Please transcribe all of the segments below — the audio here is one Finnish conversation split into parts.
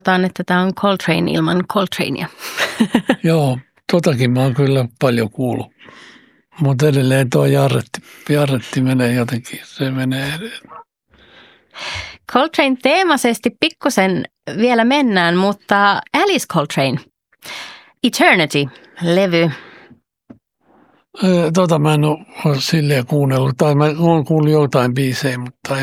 että tämä on Coltrane ilman Coltranea. Joo, totakin mä oon kyllä paljon kuullut. Mutta edelleen tuo jarretti menee jotenkin, se menee. Coltrane teemaisesti pikkusen vielä mennään, mutta Alice Coltrane, Eternity-levy. Mä en ole silleen kuunnellut, tai mä oon kuullut jotain biisejä, mutta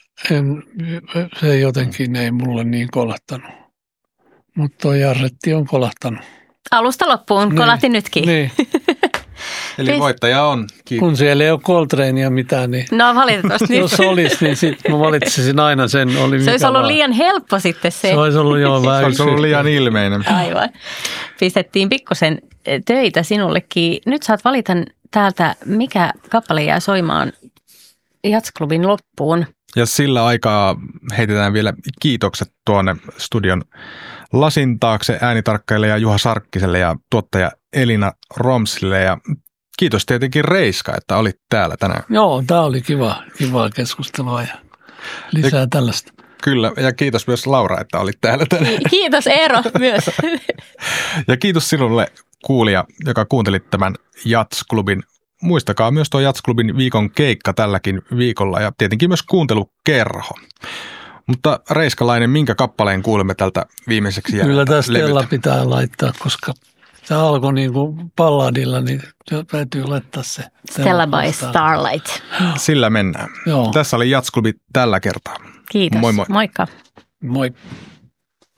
se jotenkin ei mulle niin kolahtanut. Mutta tuo jarretti on kolahtanut. Alusta loppuun, kolahti nytkin. Niin. Eli voittaja on. Kun siellä ei ole Coltranea mitään, niin no valitettavasti. Jos olisi, niin sitten mä valitsisin aina sen. Se olisi ollut liian helppo sitten se. Se olisi ollut vähän. Se olisi ollut liian ilmeinen. Aivan. Pistettiin pikkusen töitä sinullekin. Nyt saat valita täältä, mikä kappale jää soimaan Jazzklubin loppuun. Ja sillä aikaa heitetään vielä kiitokset tuonne studion lasin taakse äänitarkkailija Juha Sarkkiselle ja tuottaja Elina Romsille. Ja kiitos tietenkin Reiska, että olit täällä tänään. Joo, tämä oli kivaa keskustelua ja lisää tällaista. Kyllä, ja kiitos myös Laura, että olit täällä tänään. Kiitos Eero myös. Ja kiitos sinulle kuulija, joka kuuntelit tämän Jazzklubin. Muistakaa myös tuo Jazzklubin viikon keikka tälläkin viikolla ja tietenkin myös kuuntelukerho. Mutta Reiskalainen, minkä kappaleen kuulemme tältä viimeiseksi Kyllä tästä Stella pitää laittaa, koska tämä alkoi niin kuin balladilla, niin täytyy laittaa se. Stella by Starlight. Sillä mennään. Joo. Tässä oli Jazzklubi tällä kertaa. Kiitos. Moi moi. Moikka. Moi.